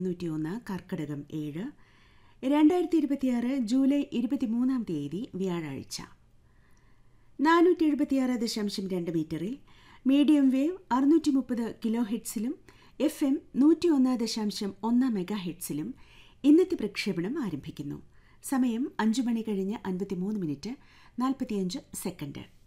101 കർക്കിടകം 7 2026 July 23 വ്യാഴാഴ്ച 476.2 മീറ്ററിൽ medium wave 630 kilo ഹെർട്സിലും FM 101.1 mega ഹെർട്സിലും ഇന്നത്തെ പ്രക്ഷേപണം ആരംഭിക്കുന്നു. സമയം 5 മണി കഴിഞ്ഞ് 53 മിനിറ്റ് 45 സെക്കൻഡ്.